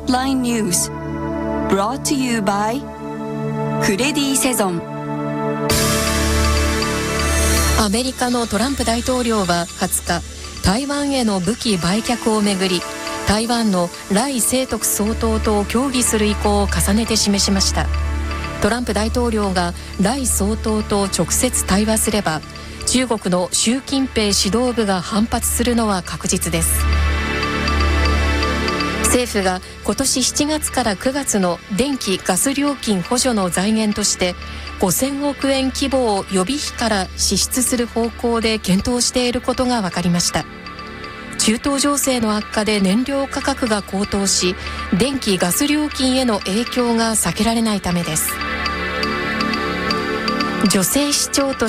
Headline News Brought to you by クレディセゾン。 アメリカのトランプ大統領は20日、台湾への武器売却をめぐり、台湾の頼清徳総統と協議する意向を重ねて示しました。トランプ大統領が頼総統と直接対話すれば、中国の習近平指導部が反発するのは確実です。政府が今年7月から9月の電気・ガス料金補助の財源として5000億円規模を予備費から支出する方向で検討していることが分かりました。中東情勢の悪化で燃料価格が高騰し、電気・ガス料金への影響が避けられないためです。女性市長と